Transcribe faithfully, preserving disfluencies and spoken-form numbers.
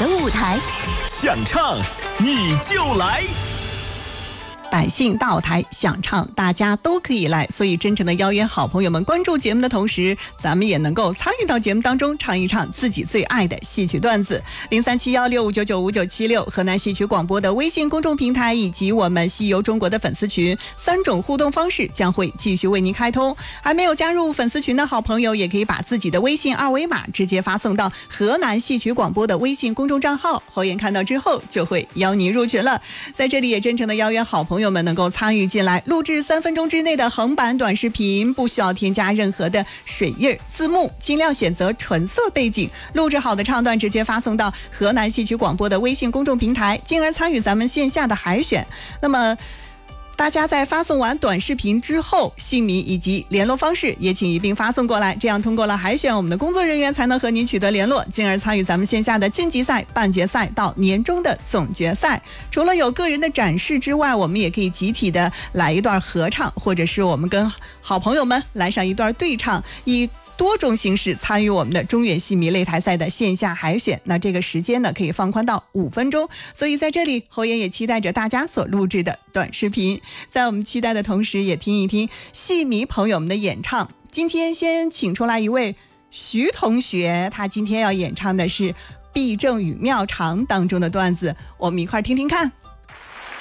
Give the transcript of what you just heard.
的舞台， 想唱你就来。 百姓到台想唱，大家都可以来，所以真诚的邀约好朋友们关注节目的同时，咱们也能够参与到节目当中，唱一唱自己最爱的戏曲段子。零三七幺六五九九五九七六河南戏曲广播的微信公众平台以及我们西游中国的粉丝群，三种互动方式将会继续为您开通。还没有加入粉丝群的好朋友，也可以把自己的微信二维码直接发送到河南戏曲广播的微信公众账号，侯妍看到之后就会邀您入群了。在这里也真诚的邀约好朋友们能够参与进来，录制三分钟之内的横版短视频，不需要添加任何的水印字幕，尽量选择纯色背景，录制好的唱段直接发送到河南戏曲广播的微信公众平台，进而参与咱们线下的海选。那么大家在发送完短视频之后，姓名以及联络方式也请一并发送过来，这样通过了海选，我们的工作人员才能和您取得联络，进而参与咱们线下的晋级赛、半决赛到年终的总决赛。除了有个人的展示之外，我们也可以集体的来一段合唱，或者是我们跟好朋友们来上一段对唱，以多种形式参与我们的中原戏迷擂台赛的线下海选。那这个时间呢，可以放宽到五分钟，所以在这里侯妍也期待着大家所录制的短视频。在我们期待的同时，也听一听戏迷朋友们的演唱。今天先请出来一位徐同学，他今天要演唱的是《避正与妙长》当中的段子，我们一块听听看。